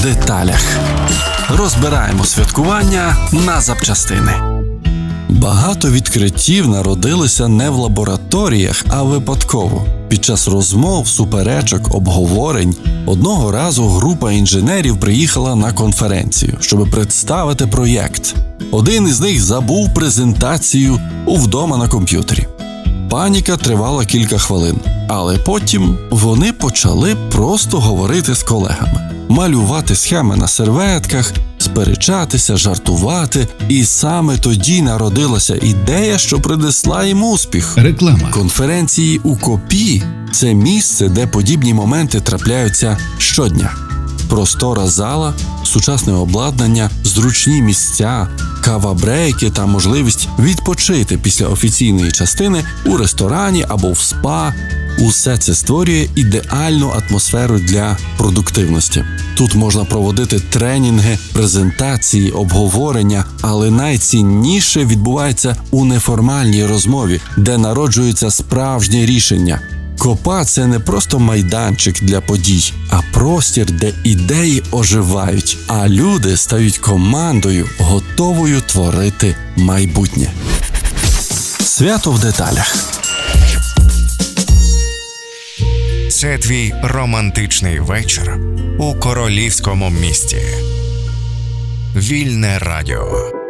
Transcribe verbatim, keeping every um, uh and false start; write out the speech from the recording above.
деталях. Розбираємо святкування на запчастини. Багато відкриттів народилися не в лабораторіях, а випадково. Під час розмов, суперечок, обговорень одного разу група інженерів приїхала на конференцію, щоб представити проєкт. Один із них забув презентацію у вдома на комп'ютері. Паніка тривала кілька хвилин, але потім вони почали просто говорити з колегами, малювати схеми на серветках, сперечатися, жартувати. І саме тоді народилася ідея, що принесла їм успіх. Реклама. Конференції у КОПІ – це місце, де подібні моменти трапляються щодня. Простора зала, сучасне обладнання, зручні місця, кава-брейки та можливість відпочити після офіційної частини у ресторані або в спа – усе це створює ідеальну атмосферу для продуктивності. Тут можна проводити тренінги, презентації, обговорення, але найцінніше відбувається у неформальній розмові, де народжуються справжні рішення. КОПА – це не просто майданчик для подій, а простір, де ідеї оживають, а люди стають командою, готовою творити майбутнє. Свято в деталях. Це твій романтичний вечір у королівському місті. Вільне радіо.